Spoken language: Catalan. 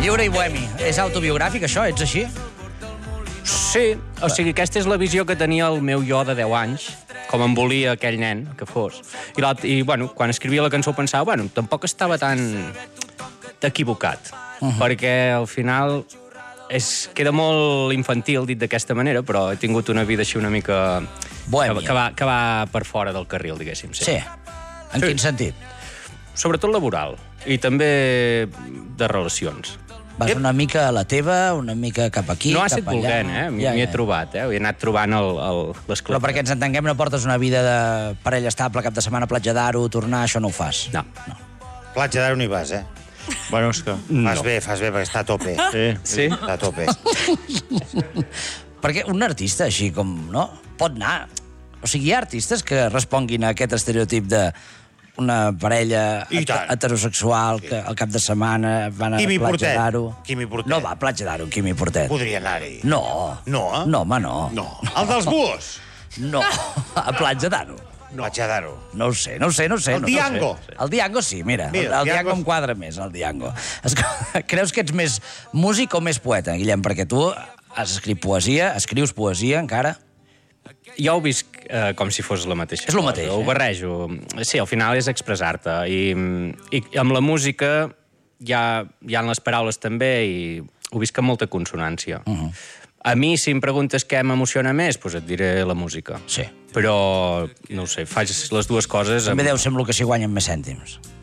Lliure i bohemi. És autobiogràfic, això? Ets així? Sí, o sigui, aquesta és la visió que tenia el meu jo de 10 anys, com em volia aquell nen que fos. I bueno, quan escrivia la cançó pensava, bueno, tampoc estava tan equivocat, perquè al final queda molt infantil dit d'aquesta manera, però he tingut una vida així una mica... Bohèmia. Que va per fora del carril, diguéssim. Sí. En quin sentit? Sobretot laboral, i també de relacions. Vas una mica a la teva, una mica cap aquí, No ha cap estat allà. volent, M'hi he trobat, He anat trobant les Però perquè ens entenguem, no portes una vida de parella estable, cap de setmana, platja d'Aro, tornar, això no ho fas. No. Platja d'Aro no hi vas, Bueno, és que... Fas bé, perquè està a tope. Sí? Està a tope. Perquè un artista així com, no? Pot anar. O sigui, hi ha artistes que responguin a aquest estereotip de una parella I tant. heterosexual que al cap de setmana van a Quimi platja Portet. d'Aro. Quimi Portet. No va a platja d'Aro, Quimi Portet. Podria anar-hi. No. No, No, home, no. No. El dels buos. No, a platja d'Aro. Platja d'Aro. No ho sé. El Diango. El Diango sí, mira. Mira, El Diango Diango em quadra més, el Diango. Creus que ets més músic o més poeta, Guillem? Perquè tu has escrit poesia, escrius poesia encara. Jo ho visc com si fos la mateixa És lo cosa. mateix, Ho barrejo. Sí, al final és expressar-te. I amb la música hi ha les paraules també i ho visc amb molta consonància. A mi, si em preguntes què m'emociona més, doncs et diré la música. Sí. Però, no ho sé, faig les dues coses... També deu ser amb el que s'hi guanyen més cèntims.